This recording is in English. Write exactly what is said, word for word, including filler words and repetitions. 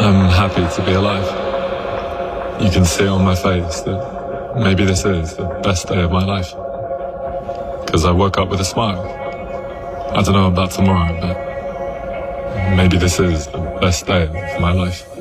I'm happy to be alive. You can see on my face that maybe this is the best day of my life. Because I woke up with a smile. I don't know about tomorrow, but maybe this is the best day of my life.